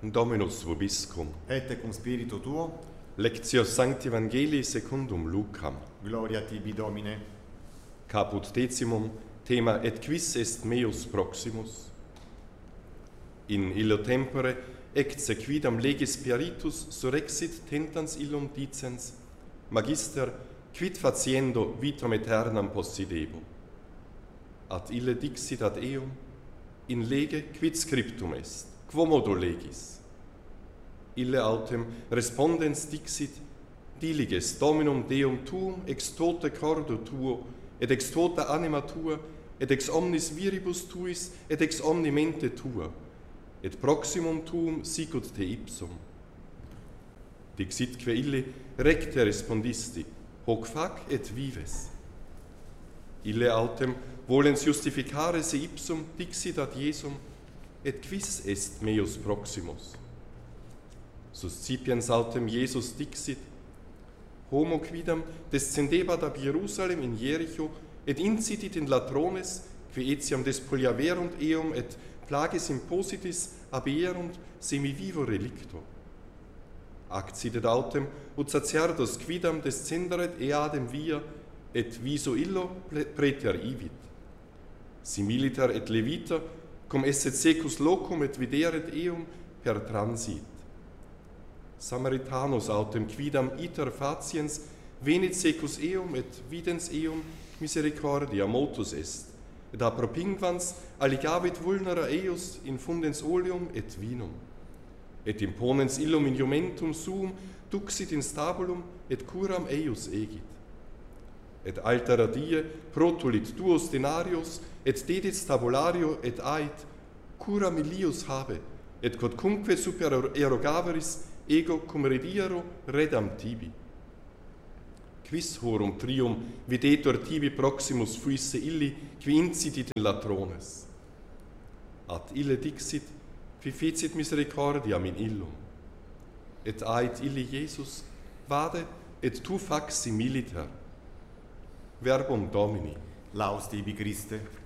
Dominus vobiscum. Et cum spiritu tuo, Lectio Sancti Evangelii secundum Lucam. gloria tibi Domine. Caput decimum, thema et quis est meus proximus? In illo tempore, ecce quidam legis spiritus surrexit tentans illum dicens, Magister, quid faciendo vitam aeternam possidebo? Ad ille dixit ad eum, in lege quid scriptum est, quomodo legis? Ille autem respondens dixit, diliges Dominum Deum tuum ex tota cordo tuo, et ex tota anima tua, et ex omnis viribus tuis, et ex omni mente tua, et proximum tuum sicut te ipsum. Dixitque ille recte respondisti, hoc fac et vives. Ille autem, volens justificare se ipsum, dixit ad Iesum, et quis est meus proximus? Suscipiens autem Iesus dixit, homo quidam descendebat ab Jerusalem in Jericho, et incitit in latrones, qui etiam despoliaverunt eum, et plages impositis aberunt semi vivo relicto. Accidit autem, ut sacerdos quidam descenderet eadem via, et viso illo preter ivit. Similiter et levita, cum esset secus locum et videret eum per transit. Samaritanos autem quidam iter faciens venit secus eum et videns eum misericordia motus est, et apropinquans alligavit vulnera eius infundens oleum et vinum, et imponens illum injumentum suum duxit in stabulum et curam eius egit. Et altera die protulit duos denarios, et dedit stabulario et ait, cura milius habe, et quodcumque super erogaveris ego cum rediero redam tibi. Quis horum trium videtur tibi proximus fuisse illi, qui incitit in latrones? Ad ille dixit, qui fecit misericordiam in illum. Et ait illi Iesus, vade, et tu fac similiter. Verbum Domini. Laus tibi Christe.